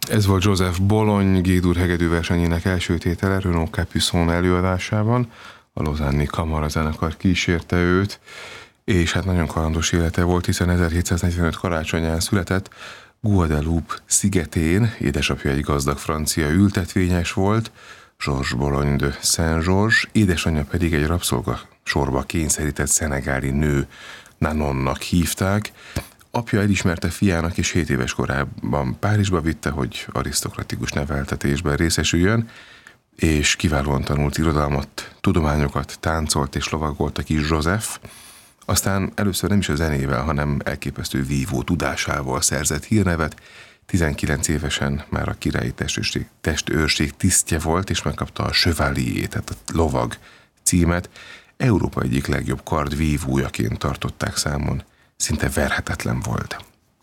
Ez volt Joseph Bologne G-dur hegedű versenyének első tétele Renaud Capuçon előadásában. A Lausanne-i kamarazenekar kísérte őt, és hát nagyon kalandos élete volt, hiszen 1745 karácsonyán született Guadeloupe szigetén. Édesapja egy gazdag francia ültetvényes volt, Georges Bologne de Saint-Georges, édesanyja pedig egy rabszolga sorba kényszerített szenegáli nő, Nanonnak hívták. Apja elismerte fiának, és 7 éves korában Párizsba vitte, hogy arisztokratikus neveltetésben részesüljön, és kiválóan tanult irodalmat, tudományokat, táncolt és lovagolt a kis Joseph. Aztán először nem is a zenével, hanem elképesztő vívó tudásával szerzett hírnevet. 19 évesen már a királyi testőrség tisztje volt, és megkapta a chevalier, tehát a lovag címet. Európa egyik legjobb kardvívójaként tartották számon. Szinte verhetetlen volt.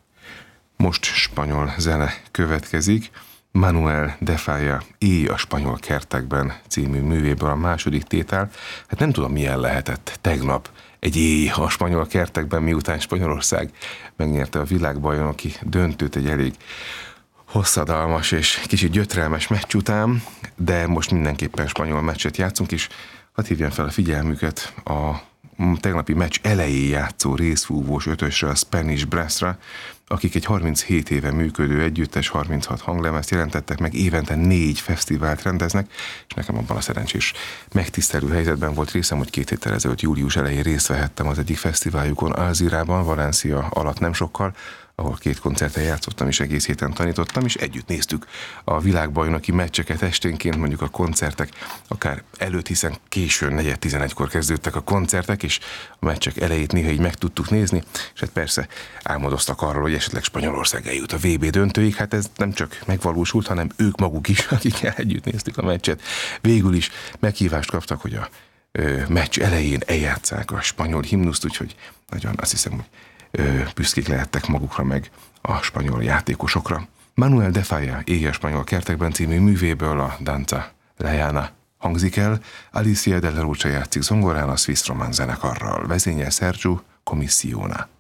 Most spanyol zene következik. Manuel de Falla Éj a spanyol kertekben című művéből a második tétel. Hát nem tudom, milyen lehetett tegnap egy éj a spanyol kertekben, miután Spanyolország megnyerte a világbajnoki döntőt egy elég hosszadalmas és kicsit gyötrelmes meccs után, de most mindenképpen spanyol meccset játszunk, és hadd hívjam fel a figyelmüket a tegnapi meccs elején játszó részfúvós ötösre, a Spanish Brassra, akik egy 37 éve működő együttes, 36 hanglemezt jelentettek meg, évente 4 fesztivált rendeznek, és nekem abban a szerencsés megtisztelő helyzetben volt részem, hogy 2 héttel ezelőtt július elején részt vehettem az egyik fesztiváljukon Alzirában, Valencia alatt nem sokkal, ahol 2 koncerten játszottam, és egész héten tanítottam, és együtt néztük a világbajnoki meccseket esténként, mondjuk a koncertek, akár előtt, hiszen későn, 4:11-kor kezdődtek a koncertek, és a meccsek elejét néha így meg tudtuk nézni, és hát persze álmodoztak arról, hogy esetleg Spanyolország eljut a VB döntőig, hát ez nem csak megvalósult, hanem ők maguk is, akikkel együtt néztük a meccset. Végül is meghívást kaptak, hogy a meccs elején eljátsszák a spanyol himnuszt, úgyhogy nagyon azt hiszem, hogy büszkék lehettek magukra meg a spanyol játékosokra. Manuel de Falla Éj a spanyol kertekben című művéből a Danza Lejana hangzik el, Alicia de la Rocha játszik zongorán a Swiss Romance zenekarral, vezényel Sergio Commissiona.